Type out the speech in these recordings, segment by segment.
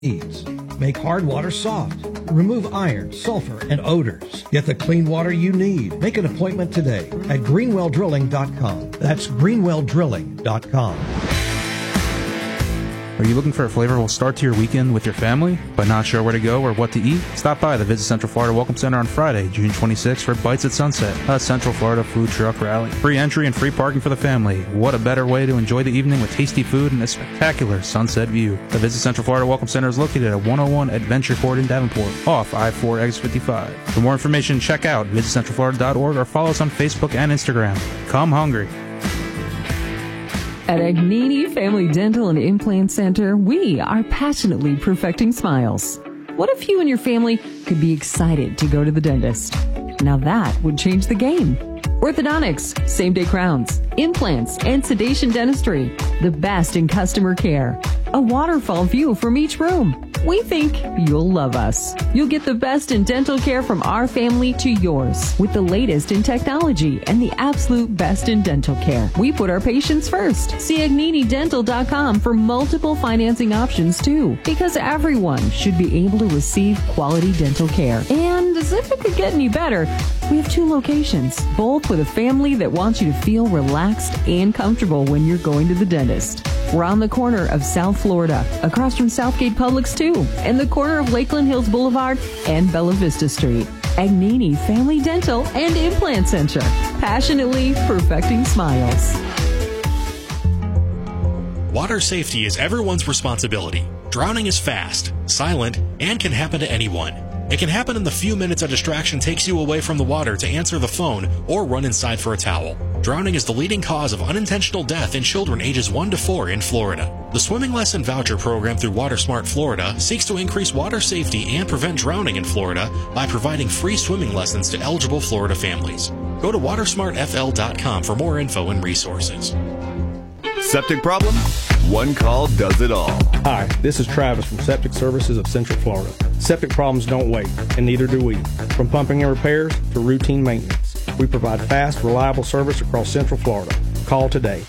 needs. Make hard water soft. Remove iron, sulfur, and odors. Get the clean water you need. Make an appointment today at greenwelldrilling.com. That's greenwelldrilling.com. Are you looking for a flavorful start to your weekend with your family, but not sure where to go or what to eat? Stop by the Visit Central Florida Welcome Center on Friday, June 26th for Bites at Sunset, a Central Florida food truck rally. Free entry and free parking for the family. What a better way to enjoy the evening with tasty food and a spectacular sunset view. The Visit Central Florida Welcome Center is located at 101 Adventure Court in Davenport, off I-4 exit 55. For more information, check out visitcentralflorida.org or follow us on Facebook and Instagram. Come hungry. At Agnini Family Dental and Implant Center, we are passionately perfecting smiles. What if you and your family could be excited to go to the dentist? Now that would change the game. Orthodontics, same-day crowns, implants, and sedation dentistry. The best in customer care. A waterfall view from each room. We think you'll love us. You'll get the best in dental care from our family to yours with the latest in technology and the absolute best in dental care. We put our patients first. See AgniniDental.com for multiple financing options too, because everyone should be able to receive quality dental care. And as if it could get any better, we have 2 locations, both with a family that wants you to feel relaxed and comfortable when you're going to the dentist. We're on the corner of South Florida, across from Southgate Publix too, and the corner of Lakeland Hills Boulevard and Bella Vista Street. Agnini Family Dental and Implant Center, passionately perfecting smiles. Water safety is everyone's responsibility. Drowning is fast, silent, and can happen to anyone. It can happen in the few minutes a distraction takes you away from the water to answer the phone or run inside for a towel. Drowning is the leading cause of unintentional death in children ages 1 to 4 in Florida. The Swimming Lesson Voucher Program through WaterSmart Florida seeks to increase water safety and prevent drowning in Florida by providing free swimming lessons to eligible Florida families. Go to watersmartfl.com for more info and resources. Septic problem? One call does it all. Hi, this is Travis from Septic Services of Central Florida. Septic problems don't wait, and neither do we. From pumping and repairs to routine maintenance, we provide fast, reliable service across Central Florida. Call today,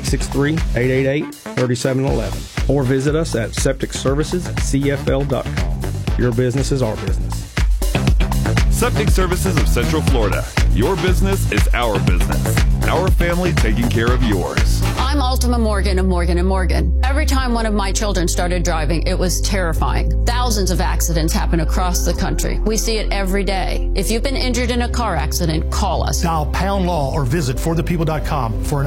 863-888-3711, or visit us at septicservicescfl.com. Your business is our business. Septic Services of Central Florida. Your business is our business. Our family taking care of yours. I'm Ultima Morgan of Morgan & Morgan. Every time one of my children started driving, it was terrifying. Thousands of accidents happen across the country. We see it every day. If you've been injured in a car accident, call us. Dial #law or visit forthepeople.com for an